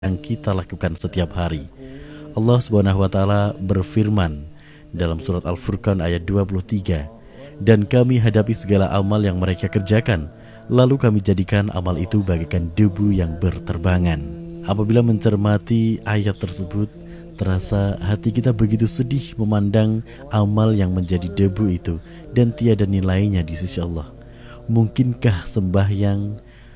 yang kita lakukan setiap hari. Allah Subhanahu wa taala berfirman dalam surat Al-Furqan ayat 23, "Dan kami hadapi segala amal yang mereka kerjakan, lalu kami jadikan amal itu bagaikan debu yang berterbangan." Apabila mencermati ayat tersebut, terasa hati kita begitu sedih memandang amal yang menjadi debu itu dan tiada nilainya di sisi Allah. Mungkinkah sembahyang,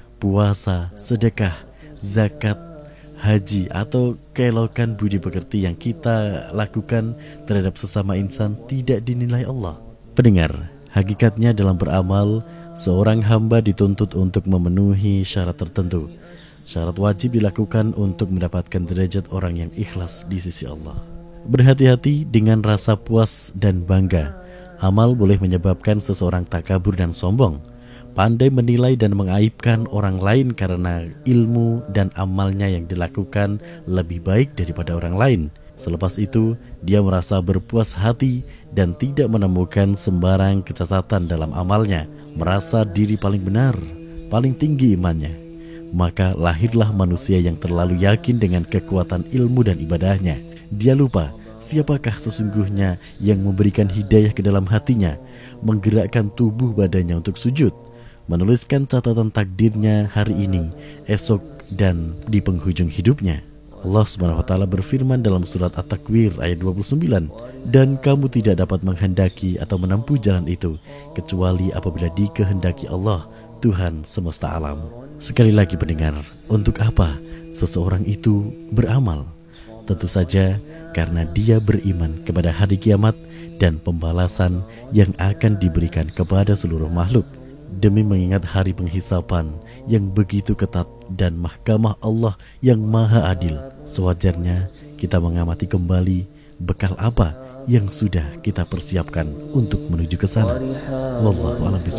puasa, sedekah, zakat, haji atau keelokan budi pekerti yang kita lakukan terhadap sesama insan tidak dinilai Allah? Pendengar, hakikatnya dalam beramal, seorang hamba dituntut untuk memenuhi syarat tertentu. Syarat wajib dilakukan untuk mendapatkan derajat orang yang ikhlas di sisi Allah. Berhati-hati dengan rasa puas dan bangga. Amal boleh menyebabkan seseorang takabur dan sombong, pandai menilai dan mengaibkan orang lain karena ilmu dan amalnya yang dilakukan lebih baik daripada orang lain. Selepas itu, dia merasa berpuas hati dan tidak menemukan sembarang kecacatan dalam amalnya, merasa diri paling benar, paling tinggi imannya. Maka lahirlah manusia yang terlalu yakin dengan kekuatan ilmu dan ibadahnya. Dia lupa siapakah sesungguhnya yang memberikan hidayah ke dalam hatinya, menggerakkan tubuh badannya untuk sujud, menuliskan catatan takdirnya hari ini, esok, dan di penghujung hidupnya. Allah Subhanahu wa taala berfirman dalam surat At-Takwir ayat 29, "Dan kamu tidak dapat menghendaki atau menempuh jalan itu kecuali apabila dikehendaki Allah, Tuhan semesta alam." Sekali lagi pendengar, untuk apa seseorang itu beramal? Tentu saja karena dia beriman kepada hari kiamat dan pembalasan yang akan diberikan kepada seluruh makhluk. Demi mengingat hari penghisapan yang begitu ketat dan mahkamah Allah yang maha adil, sewajarnya kita mengamati kembali bekal apa yang sudah kita persiapkan untuk menuju ke sana. Wallahu a'lam bishawab.